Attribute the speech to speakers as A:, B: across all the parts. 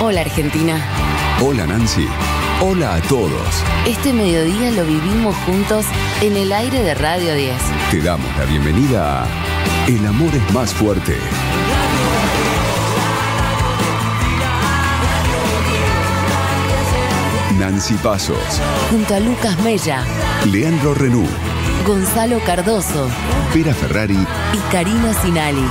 A: Hola Argentina.
B: Hola Nancy. Hola a todos.
A: Este mediodía lo vivimos juntos en el aire de Radio 10.
B: Te damos la bienvenida a El amor es más fuerte. Nancy Pasos.
A: Junto a Lucas Mella,
B: Leandro Renú.
A: Gonzalo Cardoso
B: Vera Ferrari.
A: y Karina Sinali.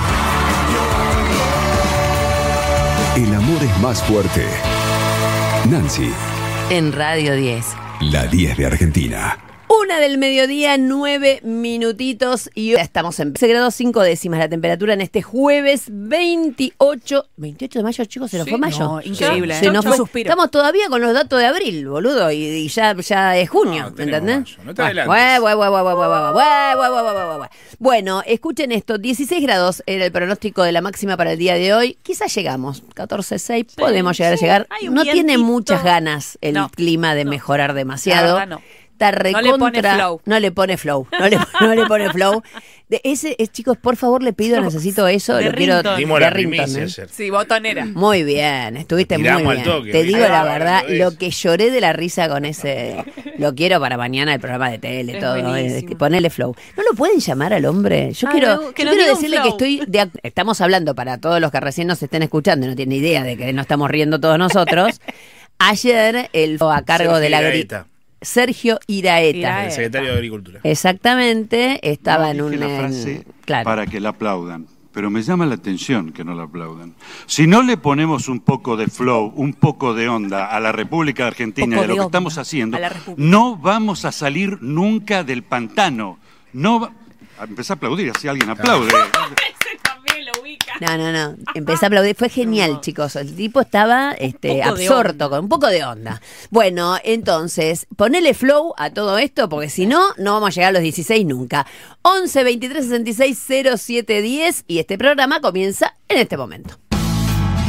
B: El amor es más fuerte. Nancy,
A: En Radio 10.
B: la 10 de Argentina.
C: 1:00 PM, 9 minutitos y ya estamos en 11 grados 5 décimas la temperatura en este jueves 28 de mayo, chicos, se nos fue mayo.
D: No, increíble.
C: Se nos
D: Yo
C: fue.
D: suspiro.
C: Estamos todavía con los datos de abril, boludo, y ya es junio,
E: No, tenemos
C: ¿entendés?
E: mayo, no te adelantes.
C: Bueno, escuchen esto, 16 grados era el pronóstico de la máxima para el día de hoy. Quizás llegamos, 14,6, podemos llegar a llegar.
D: Hay un
C: No tiene
D: vientito.
C: muchas ganas el
D: No,
C: clima de mejorar demasiado.
D: La verdad no.
C: Está
D: No le pone
C: recontra-
D: flow.
C: No le pone flow. No le pone flow. Chicos, por favor, le pido, necesito eso.
D: De
C: Lo quiero
D: Ringtone.
E: Dimos
C: de
E: la
C: Ringtone,
E: primicia
C: ¿eh?
E: ayer.
D: Sí, botonera.
C: Muy bien, estuviste muy
E: Tiramos al
C: bien.
E: toque,
C: Te
E: ¿viste?
C: digo la
E: Ah,
C: verdad,
E: bueno,
C: lo que lloré de la risa con ese. Lo quiero para mañana el programa de tele,
D: Es
C: todo.
D: buenísimo.
C: Ponele flow. ¿No lo pueden llamar al hombre? Yo
D: Ah,
C: quiero,
D: no, que
C: yo
D: nos
C: quiero
D: diga un
C: decirle que
D: flow.
C: estamos hablando para todos los que recién nos estén escuchando y no tienen idea de que no estamos riendo todos nosotros. Ayer el a cargo de la Sergio Iraeta.
E: El secretario de Agricultura.
C: Exactamente, estaba
F: No
C: en
F: dije
C: un...
F: la frase
C: claro.
F: para que la aplaudan, pero me llama la atención que no la aplaudan. Si no le ponemos un poco de flow, un poco de onda a la República Argentina
C: Poco
F: de lo
C: de
F: que
C: onda
F: estamos haciendo,
D: a la República.
F: no vamos a salir nunca del pantano. Empecé a aplaudir, así alguien aplaude.
D: Ese también lo ubica.
C: No. Empecé a aplaudir. Fue genial, chicos. El tipo estaba
D: de
C: absorto,
D: onda.
C: con un poco de onda. Bueno, entonces, ponele flow a todo esto, porque si no, no vamos a llegar a los 16 nunca. 11 23 66 07 10 y este programa comienza en este momento.